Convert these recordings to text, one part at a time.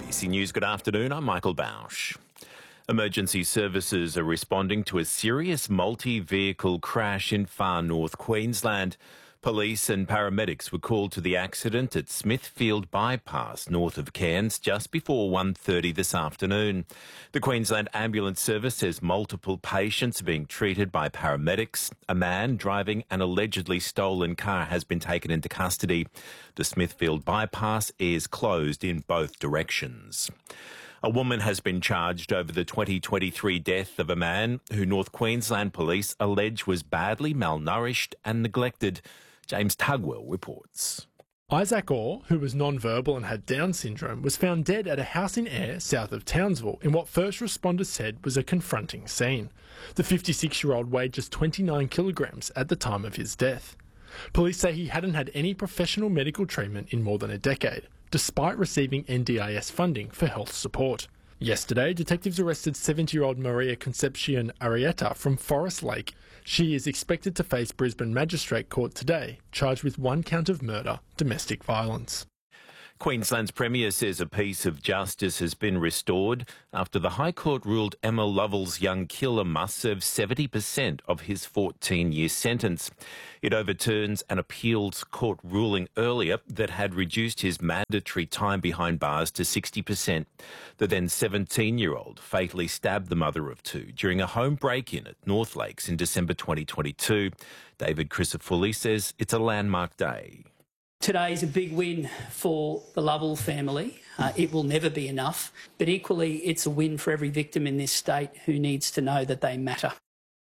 ABC News, good afternoon. I'm Michael Bausch. Emergency services are responding to a serious multi-vehicle crash in far north Queensland. Police and paramedics were called to the accident at Smithfield Bypass, north of Cairns, just before 1:30 this afternoon. The Queensland Ambulance Service says multiple patients are being treated by paramedics. A man driving an allegedly stolen car has been taken into custody. The Smithfield Bypass is closed in both directions. A woman has been charged over the 2023 death of a man who North Queensland Police allege was badly malnourished and neglected. James Tugwell reports. Isaac Orr, who was non-verbal and had Down syndrome, was found dead at a house in Ayr, south of Townsville, in what first responders said was a confronting scene. The 56-year-old weighed just 29 kilograms at the time of his death. Police say he hadn't had any professional medical treatment in more than a decade, despite receiving NDIS funding for health support. Yesterday, detectives arrested 70-year-old Maria Concepcion Arrieta from Forest Lake. She is expected to face Brisbane Magistrate Court today, charged with 1 count of murder, domestic violence. Queensland's Premier says a piece of justice has been restored after the High Court ruled Emma Lovell's young killer must serve 70% of his 14-year sentence. It overturns an appeals court ruling earlier that had reduced his mandatory time behind bars to 60%. The then 17-year-old fatally stabbed the mother of two during a home break-in at North Lakes in December 2022. David Crisafulli says it's a landmark day. Today is a big win for the Lovell family. It will never be enough, but equally it's a win for every victim in this state who needs to know that they matter.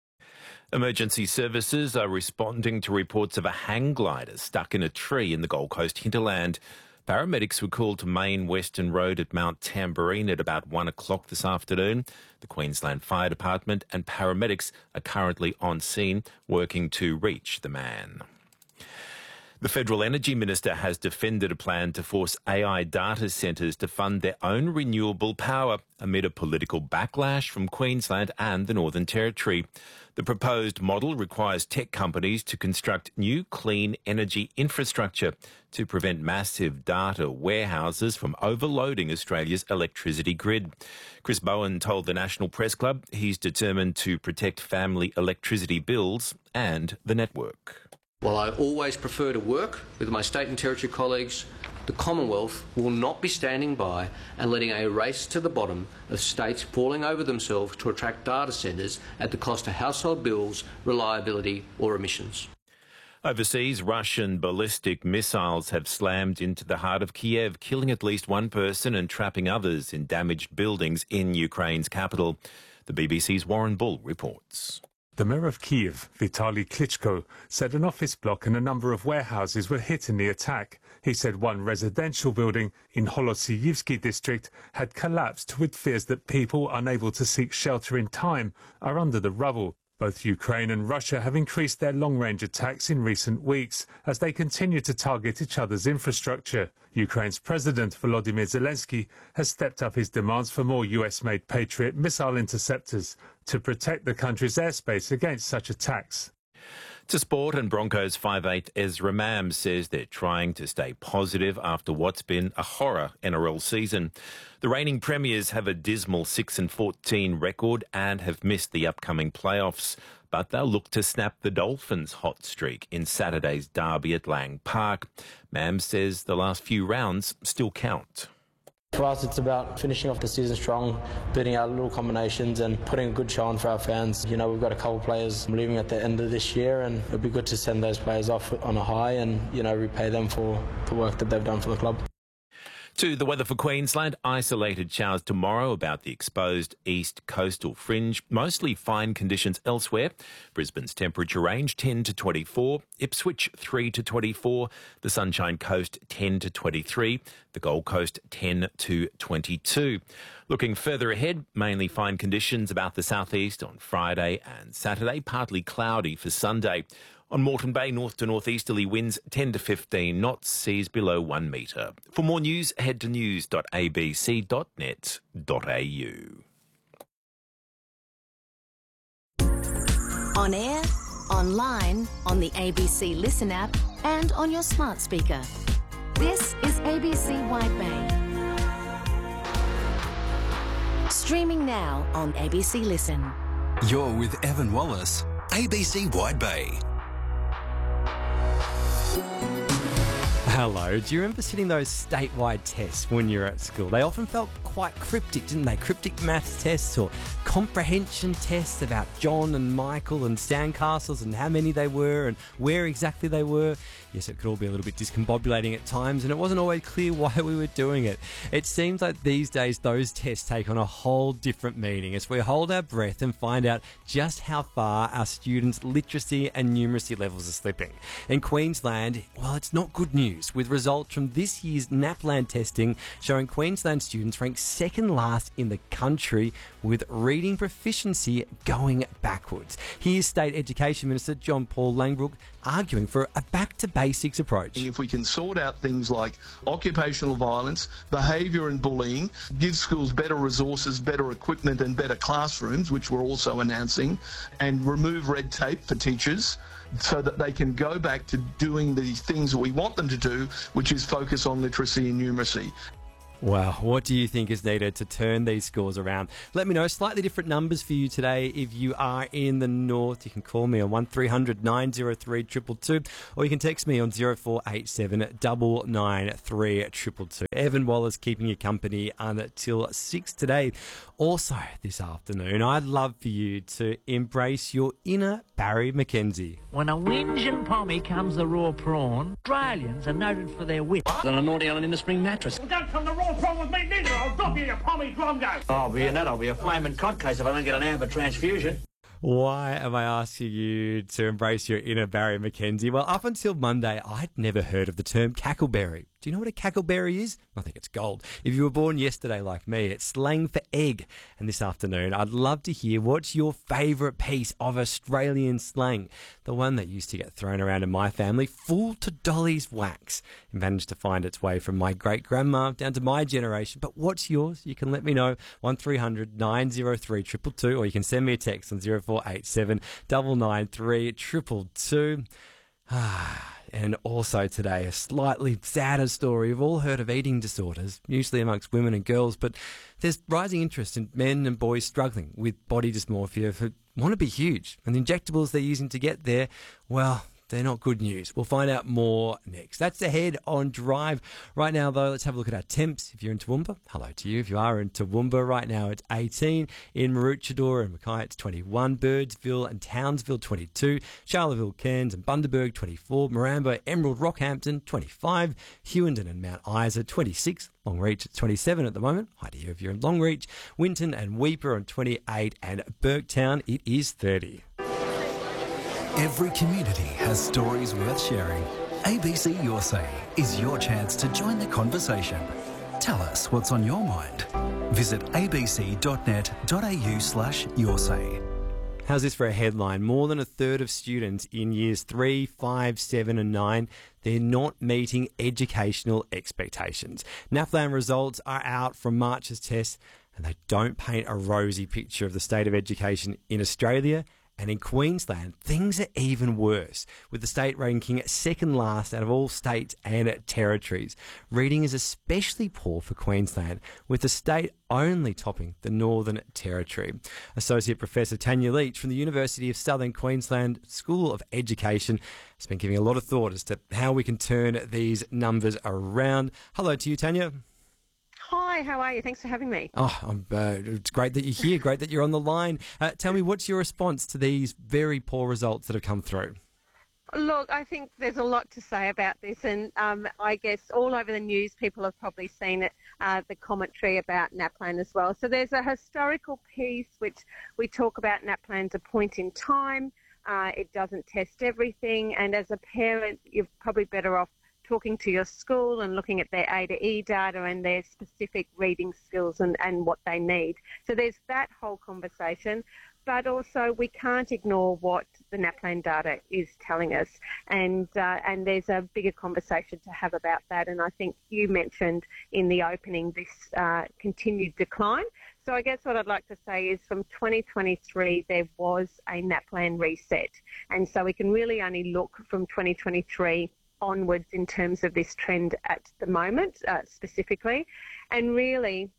Emergency services are responding to reports of a hang glider stuck in a tree in the Gold Coast hinterland. Paramedics were called to Main Western Road at Mount Tamborine at about 1 o'clock this afternoon. The Queensland Fire Department and paramedics are currently on scene working to reach the man. The Federal Energy Minister has defended a plan to force AI data centres to fund their own renewable power amid a political backlash from Queensland and the Northern Territory. The proposed model requires tech companies to construct new clean energy infrastructure to prevent massive data warehouses from overloading Australia's electricity grid. Chris Bowen told the National Press Club he's determined to protect family electricity bills and the network. While I always prefer to work with my state and territory colleagues, the Commonwealth will not be standing by and letting a race to the bottom of states falling over themselves to attract data centres at the cost of household bills, reliability or emissions. Overseas, Russian ballistic missiles have slammed into the heart of Kiev, killing at least one person and trapping others in damaged buildings in Ukraine's capital. The BBC's Warren Bull reports. The mayor of Kyiv, Vitaly Klitschko, said an office block and a number of warehouses were hit in the attack. He said one residential building in Holosiyivsky district had collapsed, with fears that people unable to seek shelter in time are under the rubble. Both Ukraine and Russia have increased their long-range attacks in recent weeks as they continue to target each other's infrastructure. Ukraine's President Volodymyr Zelensky has stepped up his demands for more US-made Patriot missile interceptors to protect the country's airspace against such attacks. To sport, and Broncos 5'8" Ezra Mam says they're trying to stay positive after what's been a horror NRL season. The reigning premiers have a dismal 6-14 record and have missed the upcoming playoffs, but they'll look to snap the Dolphins' hot streak in Saturday's derby at Lang Park. Mam says the last few rounds still count. For us, it's about finishing off the season strong, beating our little combinations and putting a good show on for our fans. You know, we've got a couple of players leaving at the end of this year, and it'll be good to send those players off on a high and, you know, repay them for the work that they've done for the club. To the weather for Queensland, isolated showers tomorrow about the exposed east coastal fringe. Mostly fine conditions elsewhere. Brisbane's temperature range 10 to 24, Ipswich 3 to 24, the Sunshine Coast 10 to 23, the Gold Coast 10 to 22. Looking further ahead, mainly fine conditions about the southeast on Friday and Saturday, partly cloudy for Sunday. On Moreton Bay, north to northeasterly winds 10 to 15 knots, seas below 1 metre. For more news, head to news.abc.net.au. On air, online, on the ABC Listen app and on your smart speaker. This is ABC Wide Bay. Streaming now on ABC Listen. You're with Evan Wallace, ABC Wide Bay. Hello. Do you remember sitting those statewide tests when you were at school? They often felt quite cryptic, didn't they? Cryptic maths tests or comprehension tests about John and Michael and sandcastles and how many they were and where exactly they were. Yes, it could all be a little bit discombobulating at times, and it wasn't always clear why we were doing it. It seems like these days those tests take on a whole different meaning as we hold our breath and find out just how far our students' literacy and numeracy levels are slipping. In Queensland, well, it's not good news, with results from this year's NAPLAN testing showing Queensland students ranked second last in the country, with reading proficiency going backwards. Here's State Education Minister John Paul Langbroek arguing for a back-to-basics approach. If we can sort out things like occupational violence, behaviour and bullying, give schools better resources, better equipment and better classrooms, which we're also announcing, and remove red tape for teachers so that they can go back to doing the things that we want them to do, which is focus on literacy and numeracy. Wow, what do you think is needed to turn these scores around? Let me know. Slightly different numbers for you today. If you are in the north, you can call me on 1300 903 222, or you can text me on 0487 993 222. Evan Wallace keeping you company until 6 today. Also this afternoon, I'd love for you to embrace your inner Barry McKenzie. When a whinge and pommy comes the raw prawn, Australians are noted for their wit. And a naughty on an inner-spring mattress. Well, don't come the raw prawn with me neither. I'll drop you, you pommy drongo. Oh, be a nut. I'll be a flaming cod case if I don't get an amber transfusion. Why am I asking you to embrace your inner Barry McKenzie? Well, up until Monday, I'd never heard of the term cackleberry. Do you know what a cackleberry is? I think it's gold. If you were born yesterday like me, it's slang for egg. And this afternoon, I'd love to hear what's your favourite piece of Australian slang. The one that used to get thrown around in my family, full to Dolly's wax. It managed to find its way from my great-grandma down to my generation. But what's yours? You can let me know, 1300 903 222, or you can send me a text on 0487 993 222. And also today, a slightly sadder story. We've all heard of eating disorders, usually amongst women and girls, but there's rising interest in men and boys struggling with body dysmorphia who want to be huge. And the injectables they're using to get there, well, they're not good news. We'll find out more next. That's ahead on Drive. Right now, though, let's have a look at our temps. If you're in Toowoomba, hello to you. If you are in Toowoomba right now, it's 18. In Maroochydore and Mackay, it's 21. Birdsville and Townsville, 22. Charleville, Cairns and Bundaberg, 24. Marambo, Emerald, Rockhampton, 25. Hewenden and Mount Isa, 26. Longreach at 27 at the moment. Hi to you if you're in Longreach. Winton and Weeper on 28. And Burketown, it is 30. Every community has stories worth sharing. ABC Your Say is your chance to join the conversation. Tell us what's on your mind. Visit abc.net.au/yoursay. How's this for a headline? More than a third of students in years 3, 5, 7 and 9, they're not meeting educational expectations. NAPLAN results are out from March's test, and they don't paint a rosy picture of the state of education in Australia. And in Queensland, things are even worse, with the state ranking second last out of all states and territories. Reading is especially poor for Queensland, with the state only topping the Northern Territory. Associate Professor Tanya Leach from the University of Southern Queensland School of Education has been giving a lot of thought as to how we can turn these numbers around. Hello to you, Tanya. Hi, how are you? Thanks for having me. Oh, it's great that you're here. Great that you're on the line. Tell me, what's your response to these very poor results that have come through? Look, I think there's a lot to say about this, and I guess all over the news people have probably seen it, the commentary about NAPLAN as well. So there's a historical piece which we talk about NAPLAN's a point in time. It doesn't test everything, and as a parent, you're probably better off talking to your school and looking at their A to E data and their specific reading skills and what they need. So there's that whole conversation, but also we can't ignore what the NAPLAN data is telling us, and there's a bigger conversation to have about that. And I think you mentioned in the opening this continued decline. So I guess what I'd like to say is from 2023 there was a NAPLAN reset, and so we can really only look from 2023 onwards in terms of this trend at the moment specifically. And really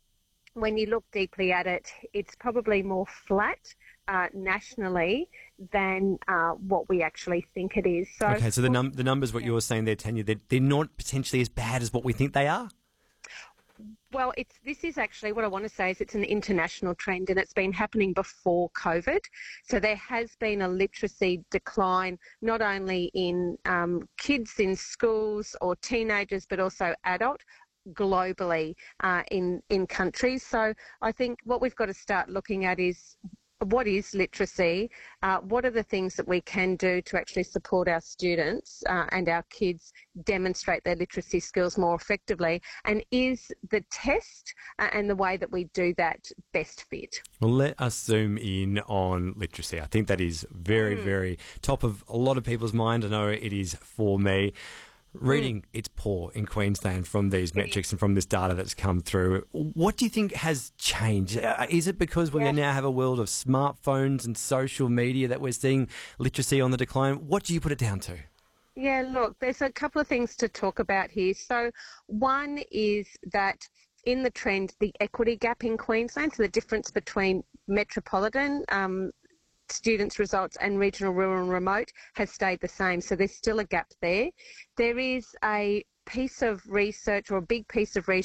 when you look deeply at it, it's probably more flat nationally than what we actually think it is. So, okay, so the numbers, what you were saying there, Tanya, they're not potentially as bad as what we think they are? Well, this is actually what I want to say is it's an international trend, and it's been happening before COVID. So there has been a literacy decline, not only in kids in schools or teenagers, but also adult globally in countries. So I think what we've got to start looking at is what is literacy, what are the things that we can do to actually support our students and our kids demonstrate their literacy skills more effectively, and is the test and the way that we do that best fit? Well, let us zoom in on literacy. I think that is very, very top of a lot of people's mind. I know it is for me. Reading, it's poor in Queensland from these metrics and from this data that's come through. What do you think has changed? Is it because we now have a world of smartphones and social media that we're seeing literacy on the decline? What do you put it down to? Yeah, look, there's a couple of things to talk about here. So one is that in the trend, the equity gap in Queensland, so the difference between metropolitan students' results and regional, rural and remote has stayed the same. So there's still a gap there. There is a piece of research, or a big piece of research,